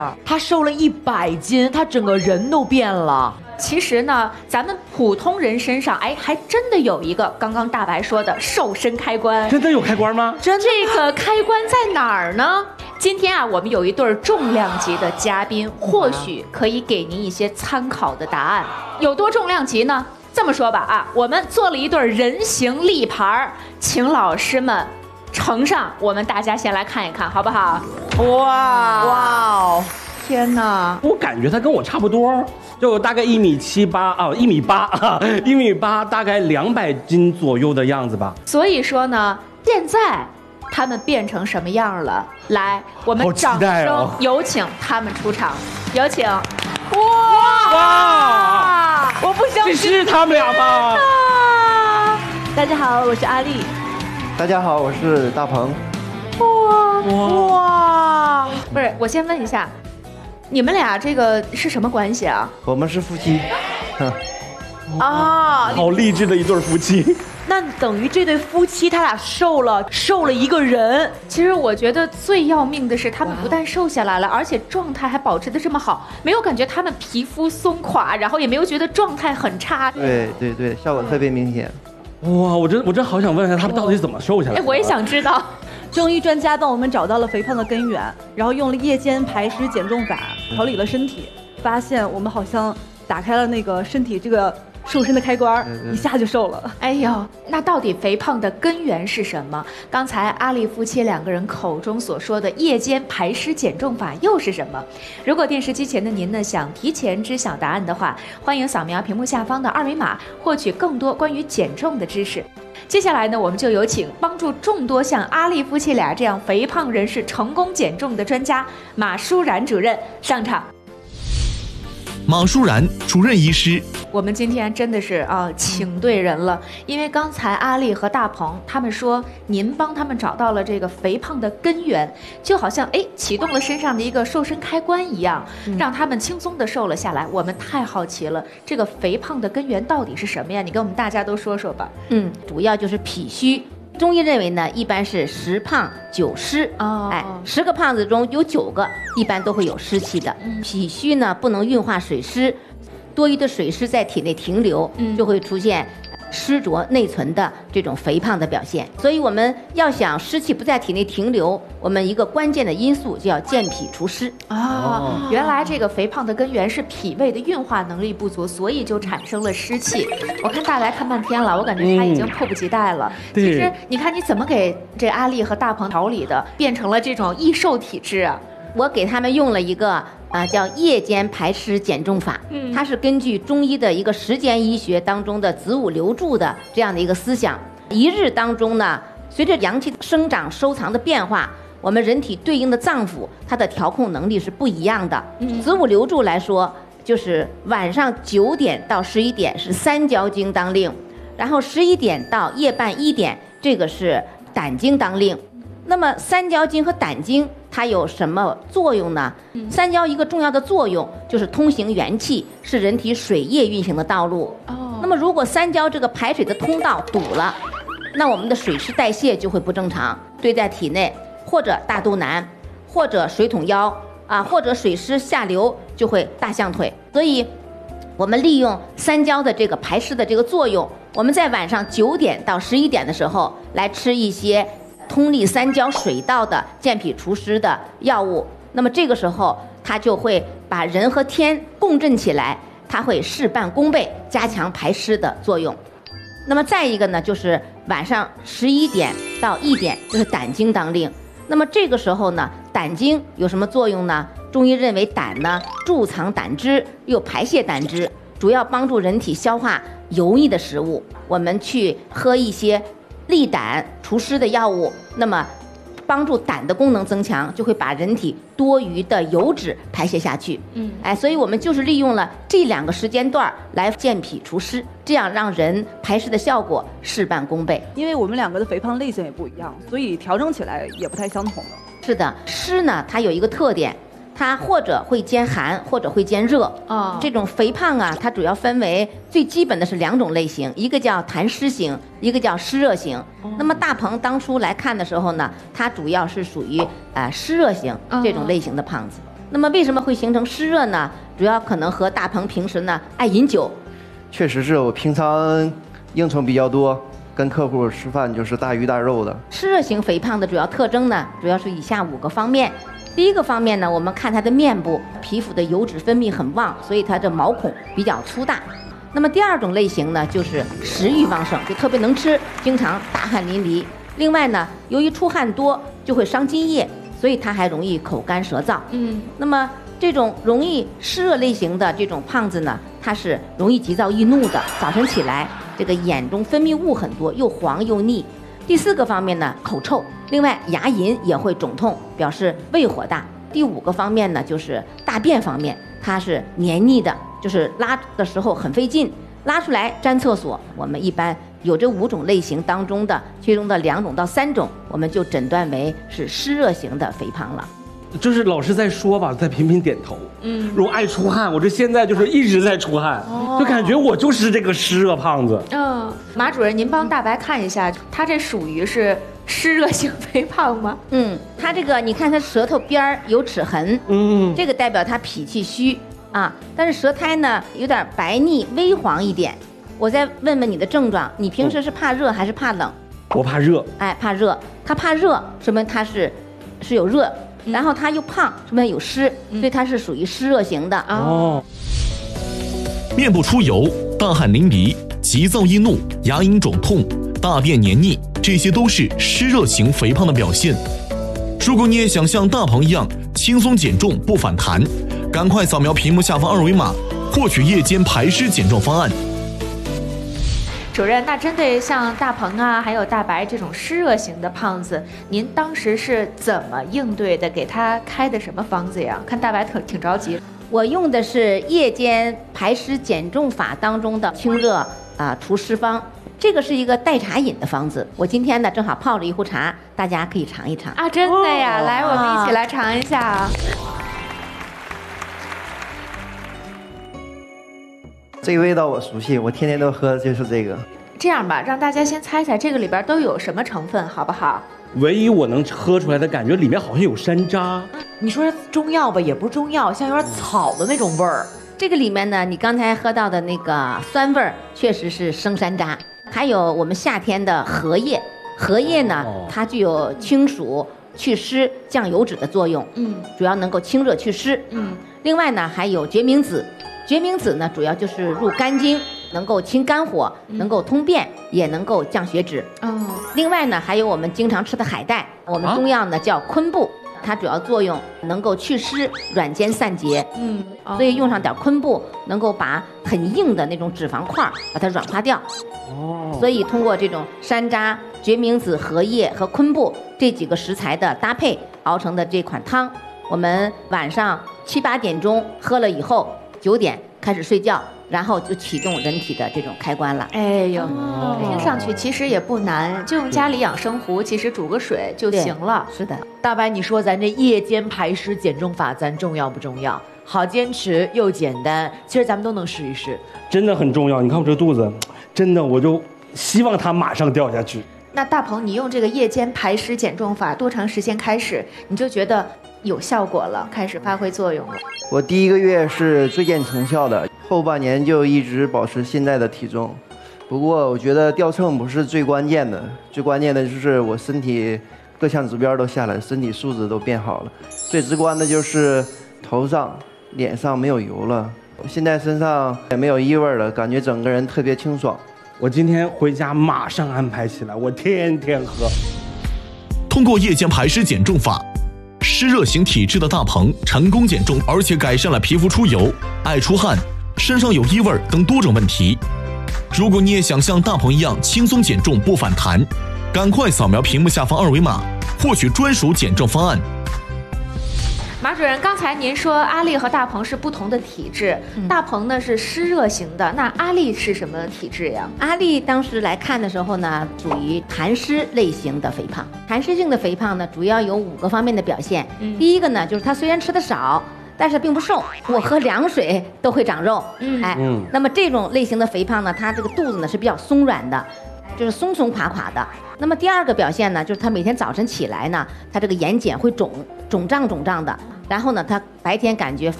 他瘦了100斤，他整个人都变了。 其实呢，咱们普通人身上，还真的有一个刚刚大白说的瘦身开关。 真的有开关吗？ 真的，这个开关在哪儿呢？今天啊，我们有一对重量级的嘉宾，或许可以给您一些参考的答案。有多重量级呢？这么说吧啊，我们做了一对人形立牌，请老师们呈上，我们大家先来看一看，好不好？ 哇， 天哪！ 我感觉他跟我差不多，就大概1.78米啊，1.8米，大概200斤左右的样子吧。 所以说呢，现在他们变成什么样了？来，我们掌声有请他们出场，有请。 哇！ 我不相信， 这是他们俩吗？ 大家好，我是阿丽。 大家好，我是大鹏。 哇！ 不是，我先问一下，你们俩这个是什么关系啊？ 我们是夫妻。 好励志的一对夫妻。 那等于这对夫妻他俩瘦了一个人。 其实我觉得最要命的是，他们不但瘦下来了，而且状态还保持得这么好，没有感觉他们皮肤松垮，然后也没有觉得状态很差。 对，效果特别明显。 哇，我真好想问一下，他们到底怎么瘦下来的？ 我也想知道。 中医专家帮我们找到了肥胖的根源，然后用了夜间排湿减重法调理了身体，发现我们好像打开了那个身体这个瘦身的开关，一下就瘦了。 哎呦，那到底肥胖的根源是什么？刚才阿丽夫妻2个人口中所说的夜间排湿减重法又是什么？如果电视机前的您呢想提前知晓答案的话，欢迎扫描屏幕下方的2维码，获取更多关于减重的知识。接下来呢，我们就有请帮助众多像阿丽夫妻俩这样肥胖人士成功减重的专家马舒然主任上场。 马舒然主任医师， 我们今天真的是请对人了，因为刚才阿丽和大鹏他们说您帮他们找到了这个肥胖的根源，就好像启动了身上的一个瘦身开关一样，让他们轻松的瘦了下来。我们太好奇了，这个肥胖的根源到底是什么呀？你跟我们大家都说说吧。 主要就是脾虚。中医认为呢，一般是10胖9湿，10个胖子中有9个一般都会有湿气的。脾虚呢不能运化水湿，多余的水湿在体内停留，就会出现湿浊内存的这种肥胖的表现。所以我们要想湿气不在体内停留，我们一个关键的因素就要健脾除湿。 原来这个肥胖的根源是脾胃的运化能力不足，所以就产生了湿气。我看大白看半天了，我感觉他已经迫不及待了。其实你看你怎么给这阿丽和大鹏调理的，变成了这种易瘦体质啊？ 我给他们用了一个叫夜间排湿减重法，它是根据中医的一个时间医学当中的子午流注的这样的一个思想。一日当中呢，随着阳气生长收藏的变化，我们人体对应的脏腑它的调控能力是不一样的。子午流注来说，就是晚上9点到11点是三焦经当令，然后11点到夜半1点这个是胆经当令。那么三焦经和胆经它有什么作用呢？三焦一个重要的作用就是通行元气，是人体水液运行的道路。那么如果三焦这个排水的通道堵了，那我们的水湿代谢就会不正常，堆在体内，或者大肚腩，或者水桶腰或者水湿下流就会大象腿。所以我们利用三焦的这个排湿的这个作用，我们在晚上9点到11点的时候来吃一些通利三焦水道的健脾除湿的药物，那么这个时候它就会把人和天共振起来，它会事半功倍，加强排湿的作用。那么再一个呢，就是晚上11点到1点，就是胆经当令。那么这个时候呢，胆经有什么作用呢？中医认为胆呢贮藏胆汁，又排泄胆汁，主要帮助人体消化油腻的食物。我们去喝一些利胆除湿的药物，那么帮助胆的功能增强，就会把人体多余的油脂排泄下去。所以我们就是利用了这2个时间段来健脾除湿，这样让人排湿的效果事半功倍。 因为我们2个的肥胖类型也不一样，所以调整起来也不太相同的。 是的，湿呢它有一个特点，它或者会兼寒，或者会兼热。这种肥胖啊，它主要分为最基本的是2种类型，一个叫痰湿型，一个叫湿热型。那么大鹏当初来看的时候呢，它主要是属于湿热型这种类型的胖子。 那么为什么会形成湿热呢？主要可能和大鹏平时呢爱饮酒。 确实是我平常应酬比较多，跟客户吃饭就是大鱼大肉的。 湿热型肥胖的主要特征呢，主要是以下5个方面。第一个方面呢，我们看它的面部皮肤的油脂分泌很旺，所以它的毛孔比较粗大。那么第二种类型呢，就是食欲旺盛，就特别能吃，经常大汗淋漓。另外呢，由于出汗多就会伤津液，所以它还容易口干舌燥。那么这种容易湿热类型的这种胖子呢，它是容易急躁易怒的，早晨起来这个眼中分泌物很多，又黄又腻。第4个方面呢，口臭，另外牙龈也会肿痛，表示胃火大。第5个方面呢，就是大便方面，它是黏腻的，就是拉的时候很费劲，拉出来粘厕所。我们一般有这5种类型当中的其中的2种到3种，我们就诊断为是湿热型的肥胖了。 就是老师在说吧，在频频点头。如果爱出汗，我这现在就是一直在出汗，就感觉我就是这个湿热胖子。 马主任，您帮大白看一下，他这属于是湿热型肥胖吗？ 他这个你看他舌头边儿有齿痕，这个代表他脾气虚啊。但是舌苔呢有点白腻微黄一点。我再问问你的症状，你平时是怕热还是怕冷？ 我怕热。 哎，怕热。他怕热，说明他是有热。然后他又胖，说明有湿，所以他是属于湿热型的。 面部出油、大汗淋漓、急躁易怒、牙龈肿痛、大便黏腻，这些都是湿热型肥胖的表现。如果你也想像大鹏一样轻松减重不反弹，赶快扫描屏幕下方2维码，获取夜间排湿减重方案。 主任，那针对像大鹏啊，还有大白这种湿热型的胖子，您当时是怎么应对的？给他开的什么方子呀？看大白挺着急。 我用的是夜间排湿减重法当中的清热除湿方，这个是一个代茶饮的方子。我今天呢正好泡了一壶茶，大家可以尝一尝啊！真的呀，来，我们一起来尝一下。 这个味道我熟悉，我天天都喝的就是这个。 这样吧，让大家先猜猜这个里边都有什么成分，好不好？ 唯一我能喝出来的感觉，里面好像有山楂。 你说中药吧，也不是中药，像有点草的那种味儿。 这个里面呢，你刚才喝到的那个酸味儿，确实是生山楂。还有我们夏天的荷叶，荷叶呢，它具有清暑、祛湿、降油脂的作用。主要能够清热祛湿。另外呢，还有决明子。决明子呢，主要就是入肝经，能够清肝火，能够通便，也能够降血脂。另外呢，还有我们经常吃的海带，我们中药呢叫昆布，它主要作用能够祛湿、软坚散结。所以用上点昆布，能够把很硬的那种脂肪块把它软化掉。所以通过这种山楂、决明子、荷叶和昆布这几个食材的搭配熬成的这款汤，我们晚上7、8点钟喝了以后，9点开始睡觉，然后就启动人体的这种开关了。 哎呦，听上去其实也不难，就用家里养生壶，其实煮个水就行了。 是的， 大白，你说咱这夜间排湿减重法，咱重要不重要？好坚持又简单，其实咱们都能试一试。 真的很重要。你看我这肚子，真的我就希望它马上掉下去。 那大鹏，你用这个夜间排湿减重法多长时间开始你就觉得有效果了，开始发挥作用了？ 我第1个月是最见成效的，后半年就一直保持现在的体重。不过我觉得掉秤不是最关键的，最关键的就是我身体各项指标都下来，身体素质都变好了。最直观的就是头上、脸上没有油了，现在身上也没有异味了，感觉整个人特别清爽。 我今天回家马上安排起来，我天天喝。 通过夜间排湿减重法，湿热型体质的大鹏成功减重，而且改善了皮肤出油、爱出汗、身上有异味等多种问题。如果你也想像大鹏一样轻松减重不反弹，赶快扫描屏幕下方2维码，获取专属减重方案。 马主任，刚才您说阿丽和大鹏是不同的体质，大鹏呢是湿热型的，那阿丽是什么体质呀？ 阿丽当时来看的时候呢，属于痰湿类型的肥胖。痰湿性的肥胖呢，主要有5个方面的表现。第一个呢，就是她虽然吃的少，但是并不瘦，我喝凉水都会长肉。那么这种类型的肥胖呢，它这个肚子呢是比较松软的，就是松松垮垮的。那么第2个表现呢，就是他每天早晨起来呢，他这个眼睑会肿胀的， 然后呢，他白天感觉